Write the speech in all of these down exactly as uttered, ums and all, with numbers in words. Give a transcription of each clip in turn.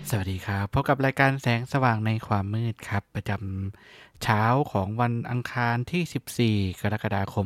สวัสดีครับพบกับรายการแสงสว่างในความมืดครับประจำเช้าของวันอังคารที่สิบสี่กรกฎาคม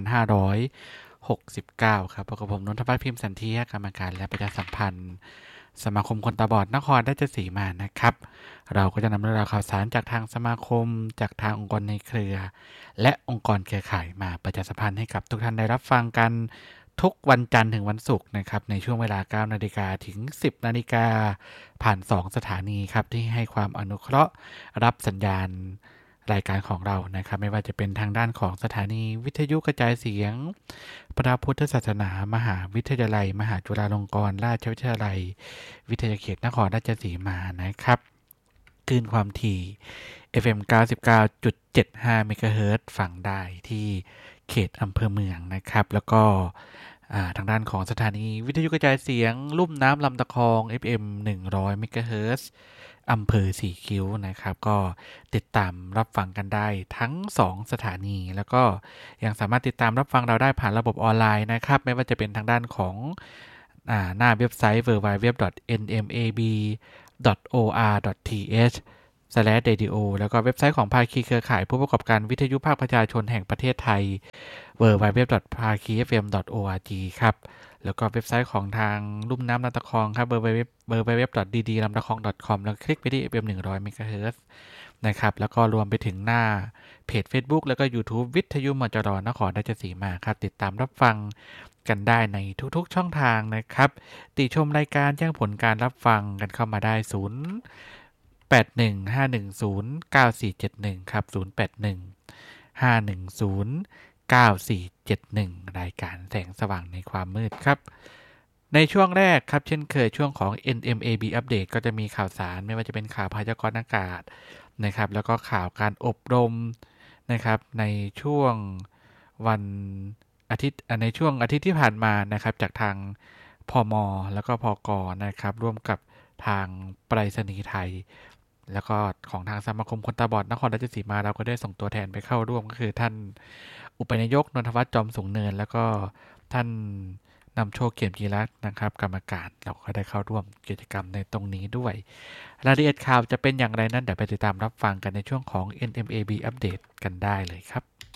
สองพันห้าร้อยหกสิบเก้าครับพบกับผมนนทพัฒน์พิมพ์สันเทียกรรมการและประชาสัมพันธ์สมาคมคนตาบอดนครราชสีมานะครับเราก็จะนำเรื่องราวข่าวสารจากทางสมาคมจากทางองค์กรในเครือและองค์กรเครือข่ายมาประชาสัมพันธ์ให้กับทุกท่านได้รับฟังกันทุกวันจันทร์ถึงวันศุกร์นะครับในช่วงเวลา เก้านาฬิกา ถึง สิบนาฬิกา ผ่าน สอง สถานีครับที่ให้ความอนุเคราะห์รับสัญญาณรายการของเรานะครับไม่ว่าจะเป็นทางด้านของสถานีวิทยุกระจายเสียงพระพุทธศาสนามหาวิทยาลัยมหาจุฬาลงกรณราชวิทยาลัยวิทยาเขตนครราชสีมานะครับคลื่นความถี่ เอฟ เอ็ม เก้าสิบเก้าจุดเจ็ดห้า เมกะเฮิรตซ์ฟังได้ที่เขตอำเภอเมืองนะครับแล้วก็ทางด้านของสถานีวิทยุกระจายเสียงลุ่มน้ำลำตะคอง เอฟ เอ็ม หนึ่งร้อย เมกะเฮิรตซ์อำเภอสีคิ้วนะครับก็ติดตามรับฟังกันได้ทั้งสองสถานีแล้วก็ยังสามารถติดตามรับฟังเราได้ผ่านระบบออนไลน์นะครับไม่ว่าจะเป็นทางด้านของอ่าหน้าเว็บไซต์ ดับเบิลยู ดับเบิลยู ดับเบิลยู ดอท เอ็น เอ็ม เอ บี ดอท โอ อาร์ ดอท ที เอช สแลช เรดิโอ แล้วก็เว็บไซต์ของภาคีเครือข่ายผู้ประกอบการวิทยุภาคประชาชนแห่งประเทศไทย ดับเบิลยู ดับเบิลยู ดับเบิลยู ดอท ภาคี เอฟ เอ็ม ดอท โอ อาร์ จี ครับแล้วก็เว็บไซต์ของทางลุ่มน้ำลำตะคองครับ ดับเบิลยู ดับเบิลยู ดับเบิลยู ดอท ดี ดี ลำตะคอง ดอท คอม แล้วคลิกไปที่ เอฟ เอ็ม หนึ่งร้อย เมกะเฮิรตซ์นะครับแล้วก็รวมไปถึงหน้าเพจ Facebook แล้วก็ YouTube วิทยุมจรนครราชสีมาครับติดตามรับฟังกันได้ในทุกๆช่องทางนะครับติชมรายการแจ้งผลการรับฟังกันเข้ามาได้ศูนย์ แปด หนึ่ง ห้า หนึ่ง ศูนย์ เก้า สี่ เจ็ด หนึ่งครับศูนย์ แปด หนึ่ง ห้า หนึ่ง ศูนย์ เก้า สี่ เจ็ด หนึ่งรายการแสงสว่างในความมืดครับในช่วงแรกครับเช่นเคยช่วงของ เอ็น เอ็ม เอ บี อัปเดตก็จะมีข่าวสารไม่ว่าจะเป็นข่าวพยากรณ์อากาศนะครับแล้วก็ข่าวการอบรมนะครับในช่วงวันอาทิตย์ในช่วงอาทิตย์ที่ผ่านมานะครับจากทางพมแล้วก็พกนะครับร่วมกับทางไปรษณีย์ไทยแล้วก็ของทางสมาคมคนตาบอดนครราชสีมาเราก็ได้ส่งตัวแทนไปเข้าร่วมก็คือท่านอุปนายกนนทวัฒน์จอมสูงเนินแล้วก็ท่านนำโชคเขียมจีรัตน์นะครับกรรมการเราก็ได้เข้าร่วมกิจกรรมในตรงนี้ด้วยรายละเอียดข่าวจะเป็นอย่างไรนั้นเดี๋ยวไปติดตามรับฟังกันในช่วงของ เอ็น เอ็ม เอ บี อัปเดตกันได้เลยครับ